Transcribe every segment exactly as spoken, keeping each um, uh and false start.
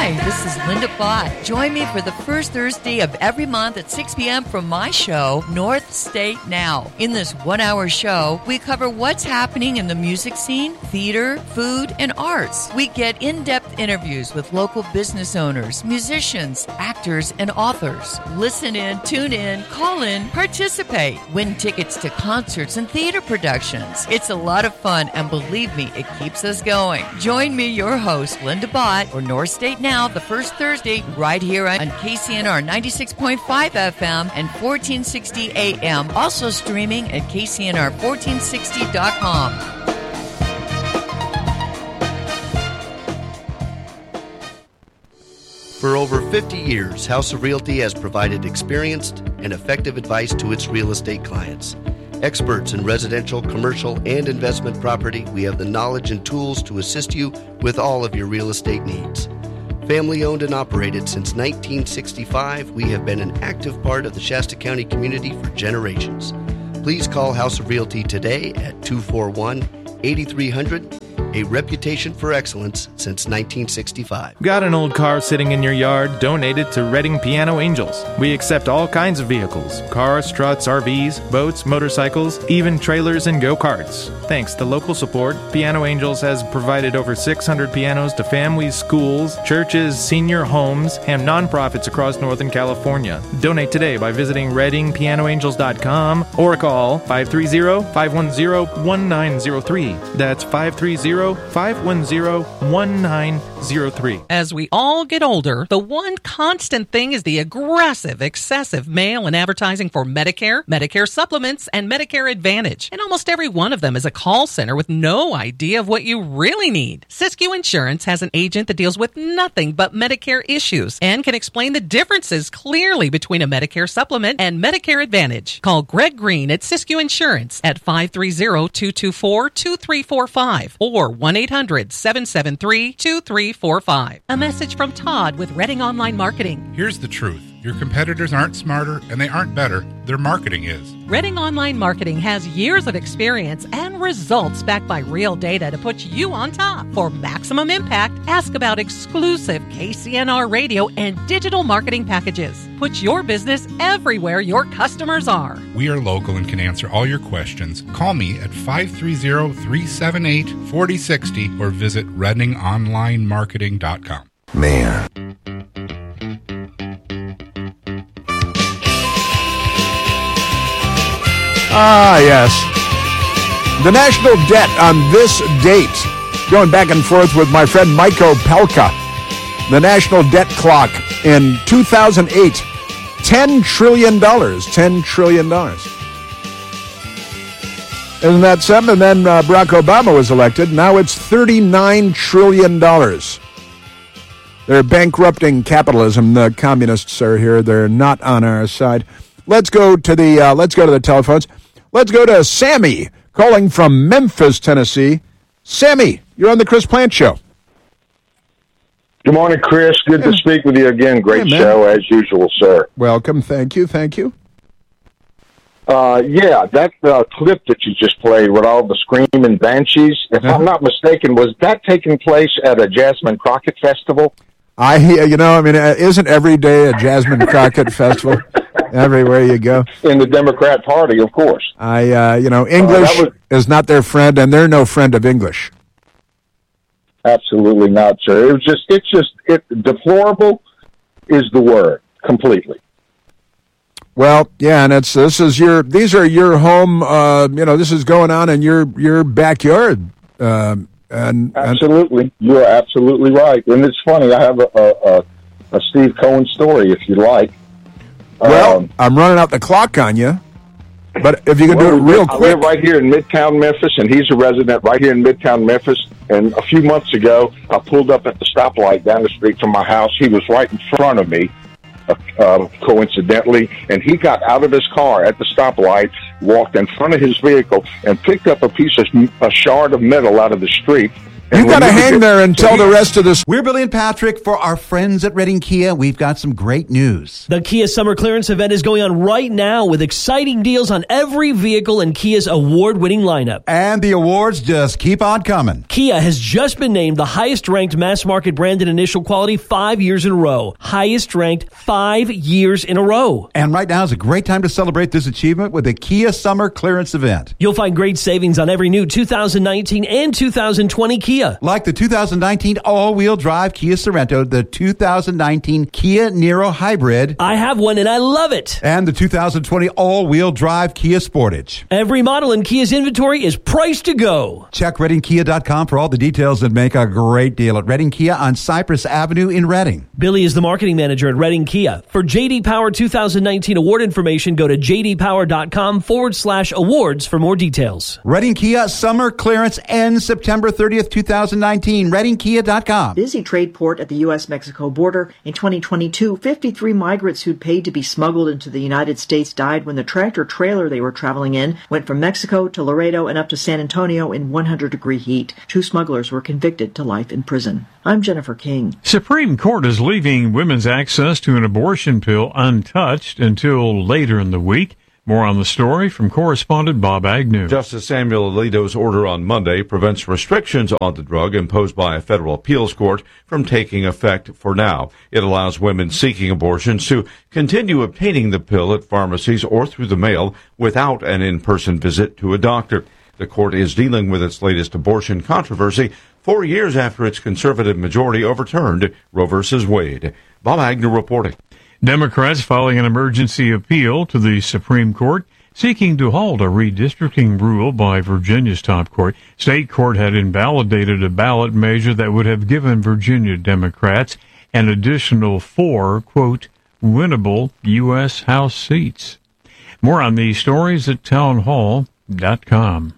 Hi, this is Linda Bott. Join me for the first Thursday of every month at six p.m. from my show, North State Now. In this one-hour show, we cover what's happening in the music scene, theater, food, and arts. We get in-depth interviews with local business owners, musicians, actors, and authors. Listen in, tune in, call in, participate. Win tickets to concerts and theater productions. It's a lot of fun, and believe me, it keeps us going. Join me, your host, Linda Bott, or North State Now, the first Thursday, right here on K C N R ninety-six point five F M and fourteen sixty A M. Also streaming at K C N R fourteen sixty dot com. For over fifty years, House of Realty has provided experienced and effective advice to its real estate clients. Experts in residential, commercial, and investment property, we have the knowledge and tools to assist you with all of your real estate needs. Family owned and operated since nineteen sixty-five, we have been an active part of the Shasta County community for generations. Please call House of Realty today at two four one, eight three hundred, a reputation for excellence since nineteen sixty-five. Got an old car sitting in your yard? Donate it to Redding Piano Angels. We accept all kinds of vehicles: cars, trucks, R Vs, boats, motorcycles, even trailers and go-karts. Thanks to local support, Piano Angels has provided over six hundred pianos to families, schools, churches, senior homes, and nonprofits across Northern California. Donate today by visiting redding piano angels dot com or call five three zero, five one zero, one nine zero three. That's five three zero, five one zero, one nine zero three. As we all get older, the one constant thing is the aggressive, excessive mail and advertising for Medicare, Medicare supplements, and Medicare Advantage. And almost every one of them is a call center with no idea of what you really need. Siskiyou Insurance has an agent that deals with nothing but Medicare issues and can explain the differences clearly between a Medicare supplement and Medicare Advantage. Call Greg Green at Siskiyou Insurance at five three zero, two two four, two three four five or one eight hundred, seven seven three, two three four five. A message from Todd with Redding Online Marketing. Here's the truth. Your competitors aren't smarter and they aren't better. Their marketing is. Redding Online Marketing has years of experience and results backed by real data to put you on top. For maximum impact, ask about exclusive K C N R radio and digital marketing packages. Put your business everywhere your customers are. We are local and can answer all your questions. Call me at five three zero, three seven eight, four zero six zero or visit redding online marketing dot com. Man. Ah, yes. The national debt on this date, going back and forth with my friend Maiko Pelka. The national debt clock in two thousand eight, ten trillion dollars. ten trillion dollars. Isn't that something? And then uh, Barack Obama was elected. Now it's thirty-nine trillion dollars. They're bankrupting capitalism. The communists are here. They're not on our side. Let's go to the uh, let's go to the telephones. Let's go to Sammy calling from Memphis, Tennessee. Sammy, you're on the Chris Plant Show. Good morning, Chris. Good to speak with you again. Great hey, show as usual, sir. Welcome. Thank you. Thank you. Uh, yeah, that uh, clip that you just played with all the screaming banshees, if uh-huh. I'm not mistaken, was that taking place at a Jasmine Crockett festival? I, you know, I mean, isn't every day a Jasmine Crockett festival? Everywhere you go. In the Democrat Party, of course. I, uh, you know, English uh, was, is not their friend, and they're no friend of English. Absolutely not, sir. It was just, it's just, it, deplorable is the word, completely. Well, yeah, and it's this is your these are your home. Uh, you know, this is going on in your your backyard. Um, and absolutely, and, you're absolutely right. And it's funny. I have a a, a Steve Cohen story, if you like. Well, um, I'm running out the clock on you, but if you can well, do it real I quick. I live right here in Midtown Memphis, and he's a resident right here in Midtown Memphis. And a few months ago, I pulled up at the stoplight down the street from my house. He was right in front of me, uh, uh, coincidentally, and he got out of his car at the stoplight, walked in front of his vehicle, and picked up a piece of a shard of metal out of the street You got to hang there and tell the rest of this. We're Billy and Patrick for our friends at Redding Kia. We've got some great news. The Kia Summer Clearance Event is going on right now with exciting deals on every vehicle in Kia's award-winning lineup. And the awards just keep on coming. Kia has just been named the highest-ranked mass-market brand in initial quality five years in a row. Highest-ranked five years in a row. And right now is a great time to celebrate this achievement with the Kia Summer Clearance Event. You'll find great savings on every new two thousand nineteen and two thousand twenty Kia. Like the two thousand nineteen all-wheel drive Kia Sorento, the two thousand nineteen Kia Niro Hybrid. I have one and I love it. And the two thousand twenty all-wheel drive Kia Sportage. Every model in Kia's inventory is priced to go. Check Redding Kia dot com for all the details and make a great deal at Redding Kia on Cypress Avenue in Redding. Billy is the marketing manager at Redding Kia. For J D Power two thousand nineteen award information, go to j d power dot com forward slash awards for more details. Redding Kia Summer Clearance ends September thirtieth, two thousand nineteen. Redding Kia dot com. Busy trade port at the U S Mexico border. In twenty twenty-two, fifty-three migrants who'd paid to be smuggled into the United States died when the tractor trailer they were traveling in went from Mexico to Laredo and up to San Antonio in one hundred degree heat. Two smugglers were convicted to life in prison. I'm Jennifer King. Supreme Court is leaving women's access to an abortion pill untouched until later in the week. More on the story from correspondent Bob Agnew. Justice Samuel Alito's order on Monday prevents restrictions on the drug imposed by a federal appeals court from taking effect for now. It allows women seeking abortions to continue obtaining the pill at pharmacies or through the mail without an in-person visit to a doctor. The court is dealing with its latest abortion controversy four years after its conservative majority overturned Roe v. Wade. Bob Agnew reporting. Democrats filing an emergency appeal to the Supreme Court, seeking to halt a redistricting rule by Virginia's top court. State court had invalidated a ballot measure that would have given Virginia Democrats an additional four, quote, winnable U S House seats. More on these stories at town hall dot com.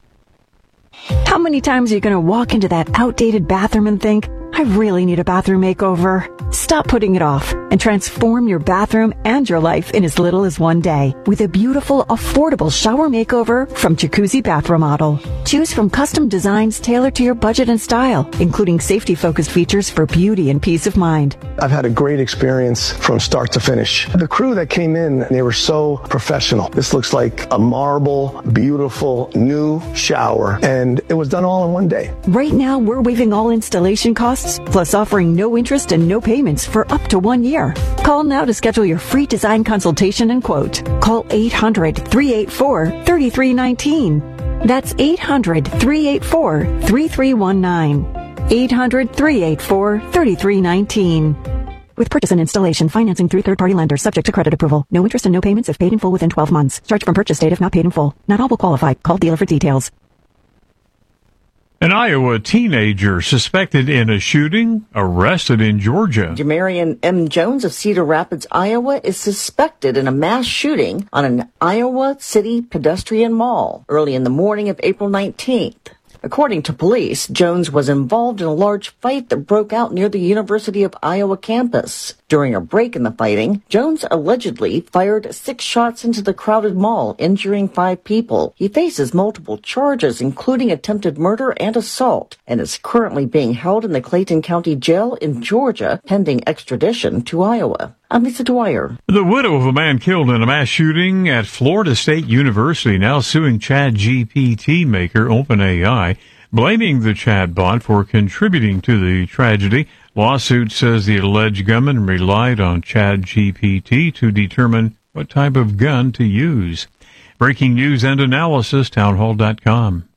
How many times are you going to walk into that outdated bathroom and think, I really need a bathroom makeover? Stop putting it off and transform your bathroom and your life in as little as one day with a beautiful, affordable shower makeover from Jacuzzi Bath Remodel. Choose from custom designs tailored to your budget and style, including safety-focused features for beauty and peace of mind. I've had a great experience from start to finish. The crew that came in, they were so professional. This looks like a marble, beautiful, new shower, and it was done all in one day. Right now, we're waiving all installation costs, plus offering no interest and no payments for up to one year. Call now to schedule your free design consultation and quote. Call eight hundred, three eight four, three three one nine. That's eight hundred, three eight four, three three one nine. eight hundred, three eight four, three three one nine. With purchase and installation financing through third-party lenders subject to credit approval. No interest and no payments if paid in full within twelve months. Charge from purchase date if not paid in full. Not all will qualify. Call dealer for details. An Iowa teenager suspected in a shooting, arrested in Georgia. Jamarian M. Jones of Cedar Rapids, Iowa, is suspected in a mass shooting on an Iowa City pedestrian mall early in the morning of April nineteenth. According to police, Jones was involved in a large fight that broke out near the University of Iowa campus. During a break in the fighting, Jones allegedly fired six shots into the crowded mall, injuring five people. He faces multiple charges, including attempted murder and assault, and is currently being held in the Clayton County Jail in Georgia, pending extradition to Iowa. I'm Lisa Dwyer. The widow of a man killed in a mass shooting at Florida State University now suing ChatGPT maker OpenAI, blaming the chatbot for contributing to the tragedy. Lawsuit says the alleged gunman relied on ChatGPT to determine what type of gun to use. Breaking news and analysis, town hall dot com.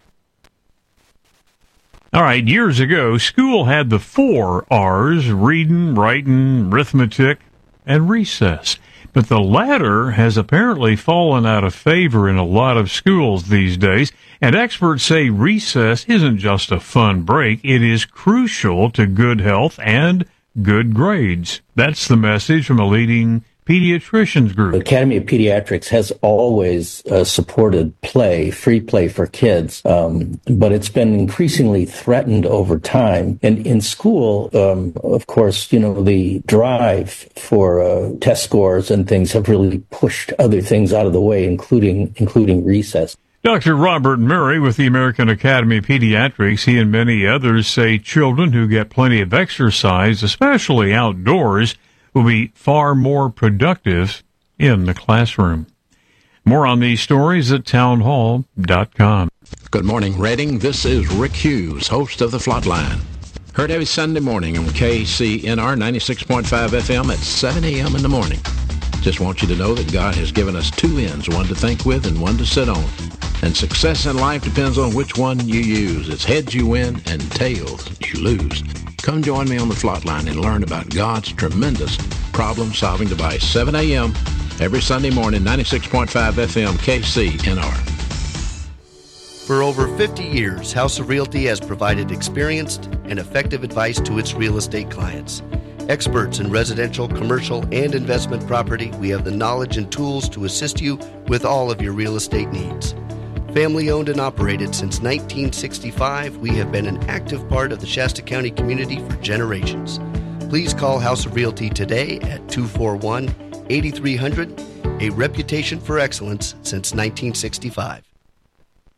All right, years ago, school had the four R's, reading, writing, arithmetic, and recess. But the latter has apparently fallen out of favor in a lot of schools these days, and experts say recess isn't just a fun break, it is crucial to good health and good grades. That's the message from a leading pediatricians group. Academy of Pediatrics has always uh, supported play, free play for kids, um, but it's been increasingly threatened over time. And in school, um, of course, you know, the drive for uh, test scores and things have really pushed other things out of the way, including including recess. Doctor Robert Murray with the American Academy of Pediatrics, he and many others say children who get plenty of exercise, especially outdoors, will be far more productive in the classroom. More on these stories at townhall dot com. Good morning, Reading. This is Rick Hughes, host of The Flatline. Heard every Sunday morning on K C N R ninety-six point five F M at seven a.m. in the morning. Just want you to know that God has given us two ends, one to think with and one to sit on. And success in life depends on which one you use. It's heads you win and tails you lose. Come join me on The Flatline and learn about God's tremendous problem-solving device. seven a.m. every Sunday morning, ninety-six point five F M, K C N R. For over fifty years, House of Realty has provided experienced and effective advice to its real estate clients. Experts in residential, commercial, and investment property, we have the knowledge and tools to assist you with all of your real estate needs. Family owned and operated since nineteen sixty-five, we have been an active part of the Shasta County community for generations. Please call House of Realty today at two four one, eight three zero zero, a reputation for excellence since nineteen sixty-five.